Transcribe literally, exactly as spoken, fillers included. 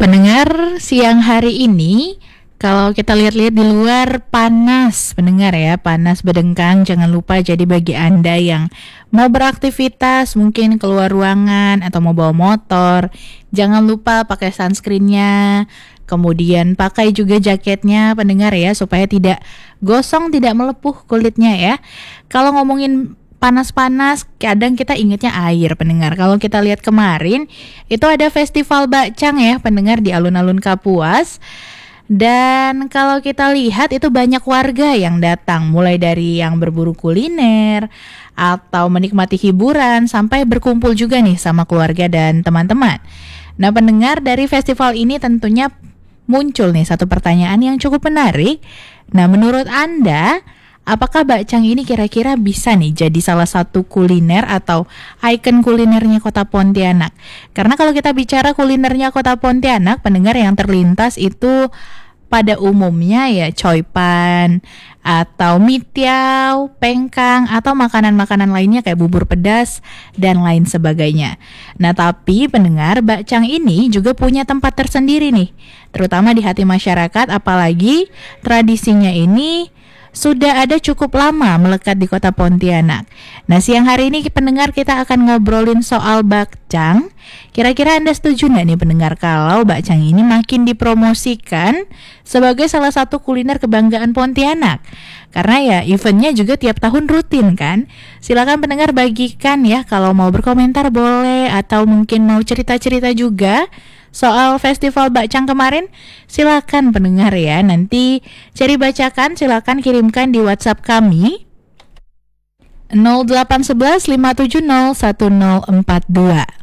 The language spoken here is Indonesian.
Pendengar, siang hari ini kalau kita lihat-lihat di luar panas, pendengar ya, panas berdengkang. Jangan lupa jadi bagi Anda yang mau beraktivitas, mungkin keluar ruangan atau mau bawa motor, jangan lupa pakai sunscreen-nya. Kemudian pakai juga jaketnya pendengar ya, supaya tidak gosong, tidak melepuh kulitnya ya. Kalau ngomongin panas-panas, kadang kita ingetnya air pendengar. Kalau kita lihat kemarin, itu ada festival bakcang ya pendengar di alun-alun Kapuas. Dan kalau kita lihat itu banyak warga yang datang, mulai dari yang berburu kuliner atau menikmati hiburan sampai berkumpul juga nih sama keluarga dan teman-teman. Nah pendengar, dari festival ini tentunya muncul nih satu pertanyaan yang cukup menarik. Nah menurut Anda, apakah bakcang ini kira-kira bisa nih jadi salah satu kuliner atau ikon kulinernya Kota Pontianak? Karena kalau kita bicara kulinernya Kota Pontianak, pendengar, yang terlintas itu pada umumnya ya coipan atau mitiau, pengkang, atau makanan-makanan lainnya kayak bubur pedas dan lain sebagainya. Nah tapi pendengar, bakcang ini juga punya tempat tersendiri nih, terutama di hati masyarakat, apalagi tradisinya ini sudah ada cukup lama melekat di Kota Pontianak. Nah siang hari ini pendengar, kita akan ngobrolin soal bakcang. Kira-kira Anda setuju nggak nih pendengar kalau bakcang ini makin dipromosikan sebagai salah satu kuliner kebanggaan Pontianak? Karena ya eventnya juga tiap tahun rutin kan. Silakan pendengar bagikan ya, kalau mau berkomentar boleh, atau mungkin mau cerita-cerita juga soal festival bakcang kemarin, silakan pendengar ya. Nanti cari bacakan, silakan kirimkan di WhatsApp kami nol delapan satu satu lima tujuh nol satu nol empat dua.